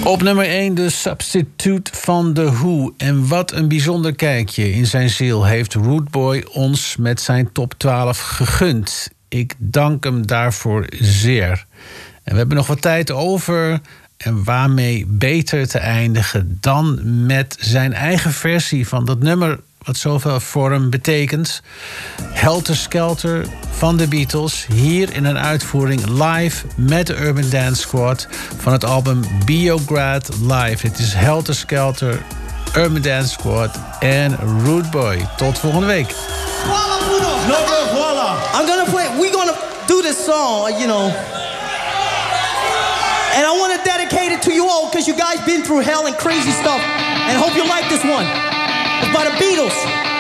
Op nummer 1 de Substitute van The Who. En wat een bijzonder kijkje in zijn ziel heeft Rootboy ons met zijn top 12 gegund. Ik dank hem daarvoor zeer. En we hebben nog wat tijd over. En waarmee beter te eindigen dan met zijn eigen versie van dat nummer wat zoveel voor hem betekent. Helter Skelter van de Beatles. Hier in een uitvoering live met de Urban Dance Squad van het album Beograd Live. Het is Helter Skelter, Urban Dance Squad en Rootboy. Tot volgende week. We're gonna do this song, you know. And I want to dedicate it to you all because you guys been through hell and crazy stuff. And I hope you like this one. It's by the Beatles.